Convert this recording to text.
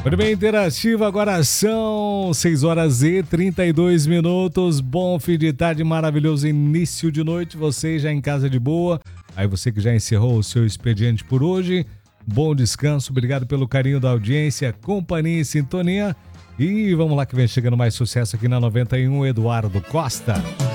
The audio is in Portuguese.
Muito bem, interativa, agora são 6 horas e 32 minutos. Bom fim de tarde, maravilhoso início de noite. Você já em casa de boa. Aí você que já encerrou o seu expediente por hoje. Bom descanso, obrigado pelo carinho da audiência, companhia e sintonia. E vamos lá que vem chegando mais sucesso aqui na 91, Eduardo Costa.